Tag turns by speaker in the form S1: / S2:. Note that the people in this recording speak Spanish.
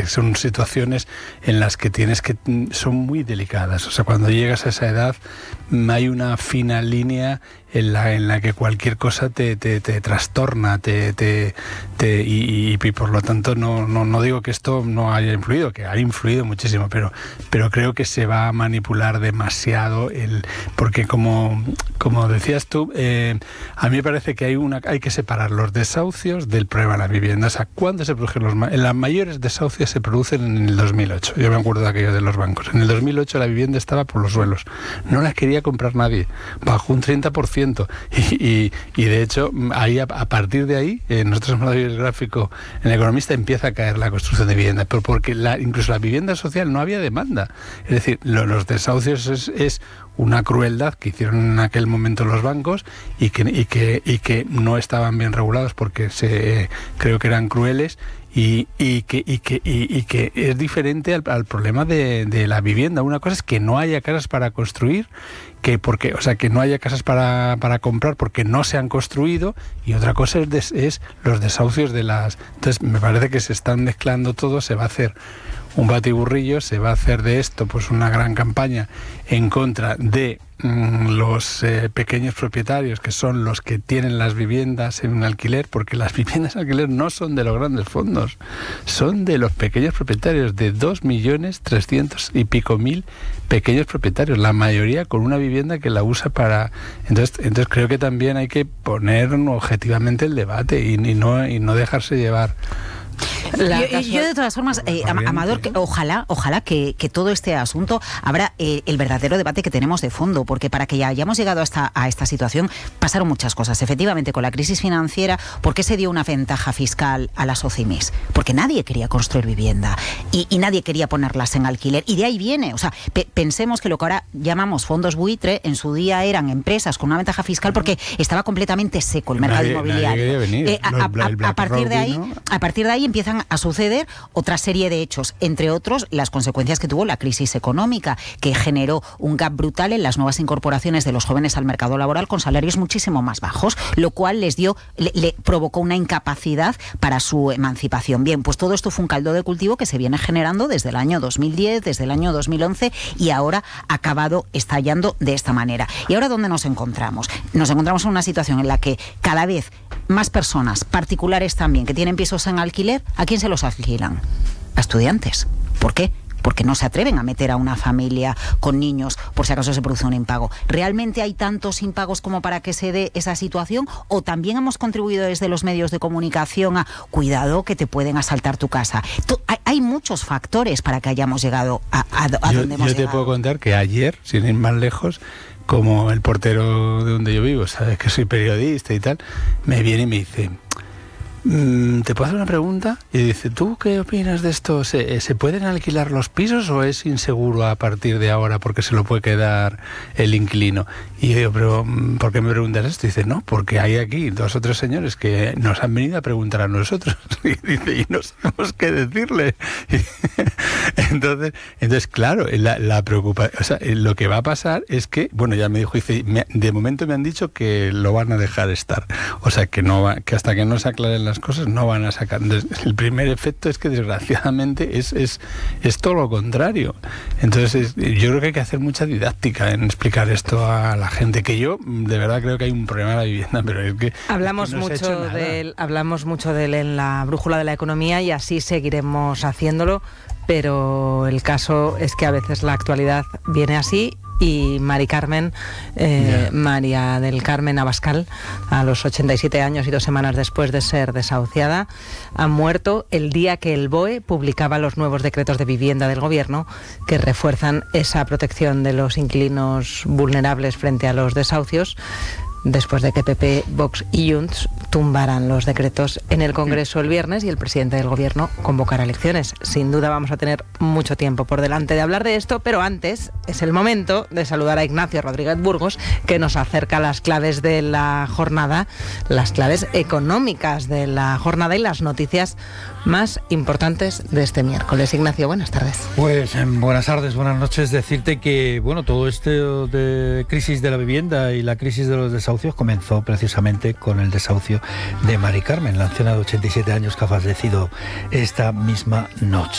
S1: son situaciones en las que son muy delicadas. O sea, cuando llegas a esa edad hay una fina línea en la que cualquier cosa te trastorna, y por lo tanto no digo que esto no haya influido, que ha influido muchísimo, pero creo que se va a manipular demasiado porque como decías tú, a mí me parece que hay que separar los desahucios del problema de la vivienda. O sea, ¿cuándo se producen las mayores desahucios? Se producen en el 2008. Yo me acuerdo de aquello de los bancos. En el 2008 la vivienda estaba por los suelos. No la quería comprar nadie. Bajó un 30%. Y de hecho, ahí a partir de ahí, nosotros hemos dado el gráfico en El Economista, empieza a caer la construcción de vivienda. Pero porque incluso la vivienda social no había demanda. Es decir, los desahucios es una crueldad que hicieron en aquel momento los bancos y que no estaban bien regulados porque creo que eran crueles y que es diferente al problema de la vivienda. Una cosa es que no haya casas para construir, que no haya casas para comprar porque no se han construido, y otra cosa es los desahucios Entonces me parece que se están mezclando todo. Se va a hacer un batiburrillo, se va a hacer de esto pues una gran campaña en contra de los pequeños propietarios, que son los que tienen las viviendas en un alquiler, porque las viviendas en alquiler no son de los grandes fondos, son de los pequeños propietarios, de 2.300.000 y pico pequeños propietarios, la mayoría con una vivienda que la usa para... Entonces creo que también hay que poner objetivamente el debate y no dejarse llevar.
S2: Yo de todas formas, Amador, ojalá que todo este asunto abra el verdadero debate que tenemos de fondo, porque para que ya hayamos llegado a esta situación pasaron muchas cosas. Efectivamente, con la crisis financiera, ¿por qué se dio una ventaja fiscal a las OCIMIs? Porque nadie quería construir vivienda y nadie quería ponerlas en alquiler, y de ahí viene. O sea, pensemos que lo que ahora llamamos fondos buitre, en su día eran empresas con una ventaja fiscal porque estaba completamente seco el mercado inmobiliario. A partir de ahí empiezan a suceder otra serie de hechos, entre otros las consecuencias que tuvo la crisis económica, que generó un gap brutal en las nuevas incorporaciones de los jóvenes al mercado laboral con salarios muchísimo más bajos, lo cual le provocó una incapacidad para su emancipación. Bien, pues todo esto fue un caldo de cultivo que se viene generando desde el año 2010, desde el año 2011, y ahora ha acabado estallando de esta manera. ¿Y ahora dónde nos encontramos? Nos encontramos en una situación en la que cada vez más personas, particulares también, que tienen pisos en alquiler, ¿a quién se los alquilan? A estudiantes. ¿Por qué? Porque no se atreven a meter a una familia con niños por si acaso se produce un impago. ¿Realmente hay tantos impagos como para que se dé esa situación? ¿O también hemos contribuido desde los medios de comunicación a cuidado que te pueden asaltar tu casa? Hay muchos factores para que hayamos llegado a donde hemos llegado. Yo te
S1: puedo contar que ayer, sin ir más lejos, como el portero de donde yo vivo, sabes que soy periodista y tal, me viene y me dice... ¿te puedo hacer una pregunta? Y dice, ¿tú qué opinas de esto? ¿Se pueden alquilar los pisos o es inseguro a partir de ahora porque se lo puede quedar el inquilino? Y yo digo, ¿pero por qué me preguntas esto? Y dice, no, porque hay aquí 2 o 3 señores que nos han venido a preguntar a nosotros. Y dice, y no sabemos qué decirle. Entonces claro, la preocupación, o sea, lo que va a pasar es que, bueno, ya me dijo, dice, de momento me han dicho que lo van a dejar estar. O sea, que hasta que no se aclaren las cosas no van a sacar. Entonces, el primer efecto es que desgraciadamente es todo lo contrario. Entonces yo creo que hay que hacer mucha didáctica en explicar esto a la gente, que yo de verdad creo que hay un problema de la vivienda, pero es que
S3: hablamos mucho de él en la brújula de la economía y así seguiremos haciéndolo, pero el caso es que a veces la actualidad viene así. Y María del Carmen Abascal, a los 87 años y 2 semanas después de ser desahuciada, ha muerto el día que el BOE publicaba los nuevos decretos de vivienda del gobierno que refuerzan esa protección de los inquilinos vulnerables frente a los desahucios, después de que PP, Vox y Junts tumbaran los decretos en el Congreso el viernes y el presidente del Gobierno convocara elecciones. Sin duda vamos a tener mucho tiempo por delante de hablar de esto, pero antes es el momento de saludar a Ignacio Rodríguez Burgos, que nos acerca las claves de la jornada, las claves económicas de la jornada y las noticias más importantes de este miércoles. Ignacio, buenas tardes.
S4: Pues buenas tardes, buenas noches. Decirte que, bueno, todo esto de crisis de la vivienda y la crisis de los desahucios comenzó precisamente con el desahucio de Mari Carmen, la anciana de 87 años que ha fallecido esta misma noche.